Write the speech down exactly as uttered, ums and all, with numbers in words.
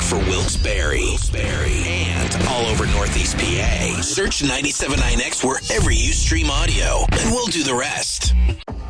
for Wilkes-Barre, Wilkes-Barre, and all over Northeast P A. Search ninety-seven point nine X wherever you stream audio, and we'll do the rest.